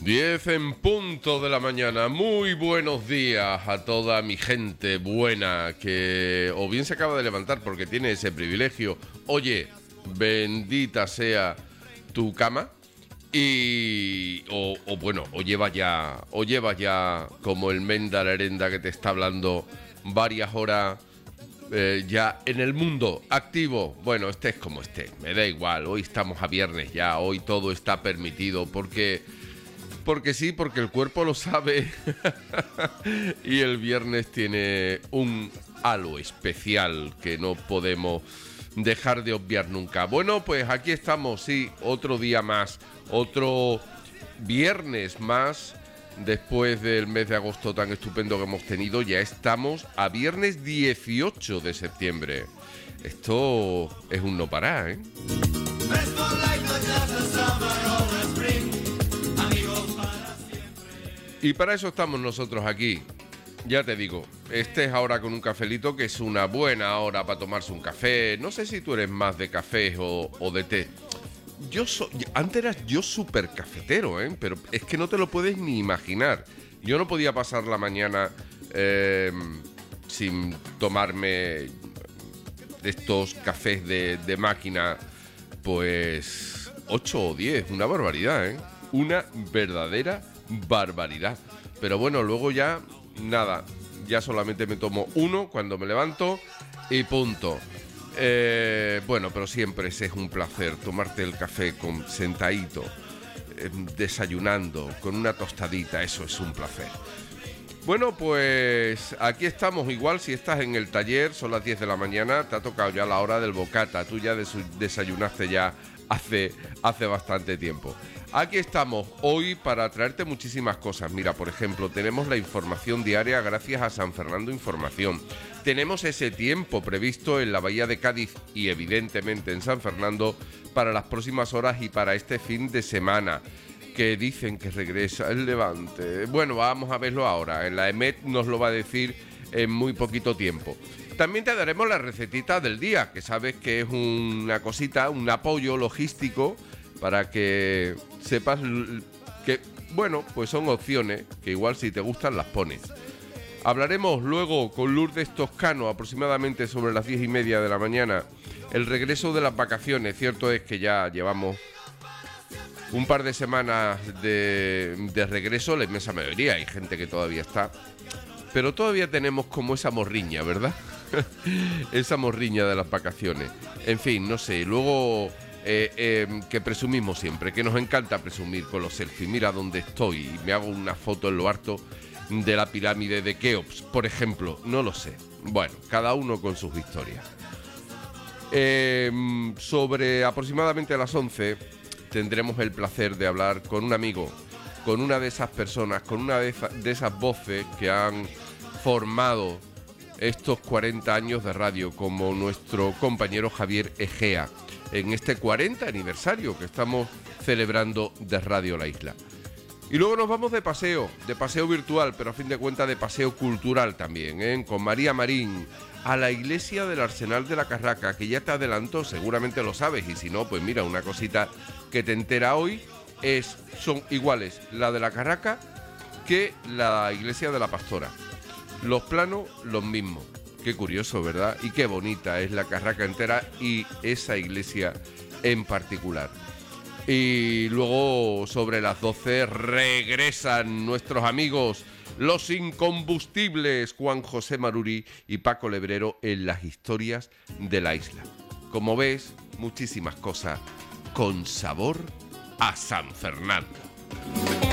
10 en punto de la mañana. Muy buenos días a toda mi gente buena que o bien se acaba de levantar porque tiene ese privilegio. Oye, bendita sea tu cama. O lleva ya como el Menda Lerenda que te está hablando varias horas ya en el mundo activo. Bueno, estés como estés, me da igual. Hoy estamos a viernes ya, hoy todo está permitido porque sí, porque el cuerpo lo sabe. Y el viernes tiene un halo especial que no podemos dejar de obviar nunca. Bueno, pues aquí estamos, sí, otro día más, otro viernes más. Después del mes de agosto tan estupendo que hemos tenido, ya estamos a viernes 18 de septiembre. Esto es un no parar, ¿eh? Y para eso estamos nosotros aquí. Ya te digo, estés ahora con un cafelito, que es una buena hora para tomarse un café. No sé si tú eres más de café o de té. Antes era yo súper cafetero, ¿eh? Pero es que no te lo puedes ni imaginar. Yo no podía pasar la mañana sin tomarme estos cafés de máquina, pues 8 o 10, una barbaridad, ¿eh? Una verdadera barbaridad. Pero bueno, luego ya nada, ya solamente me tomo uno cuando me levanto y punto. Bueno, pero siempre es un placer tomarte el café sentadito, desayunando, con una tostadita, eso es un placer. Bueno, pues aquí estamos. Igual si estás en el taller, son las 10 de la mañana, te ha tocado ya la hora del bocata, tú ya desayunaste ya hace bastante tiempo. Aquí estamos hoy para traerte muchísimas cosas. Mira, por ejemplo, tenemos la información diaria gracias a San Fernando Información. Tenemos ese tiempo previsto en la Bahía de Cádiz y evidentemente en San Fernando para las próximas horas y para este fin de semana, que dicen que regresa el Levante. Bueno, vamos a verlo ahora. En la EMET nos lo va a decir en muy poquito tiempo. También te daremos la recetita del día, que sabes que es una cosita, un apoyo logístico para que sepas que, bueno, pues son opciones que igual si te gustan las pones. Hablaremos luego con Lourdes Toscano aproximadamente sobre las 10:30 de la mañana, el regreso de las vacaciones. Cierto es que ya llevamos un par de semanas de regreso, la inmensa mayoría, hay gente que todavía está, pero todavía tenemos como esa morriña, ¿verdad? Esa morriña de las vacaciones. En fin, no sé, luego que presumimos siempre, que nos encanta presumir con los selfies. Mira dónde estoy y me hago una foto en lo alto de la pirámide de Keops, por ejemplo, no lo sé. Bueno, cada uno con sus historias. Sobre aproximadamente a las 11 tendremos el placer de hablar con un amigo, con una de esas personas, con una de esas voces que han formado estos 40 años de radio, como nuestro compañero Javier Egea, en este 40 aniversario que estamos celebrando de Radio La Isla. Y luego nos vamos de paseo virtual, pero a fin de cuentas de paseo cultural también, ¿eh? Con María Marín, a la iglesia del Arsenal de la Carraca, que ya te adelantó, seguramente lo sabes, y si no, pues mira, una cosita que te entera hoy son iguales la de la Carraca que la iglesia de la Pastora. Los planos, los mismos. Qué curioso, ¿verdad? Y qué bonita es la Carraca entera y esa iglesia en particular. Y luego sobre las 12 regresan nuestros amigos los incombustibles Juan José Maruri y Paco Lebrero en las historias de la isla. Como ves, muchísimas cosas con sabor a San Fernando.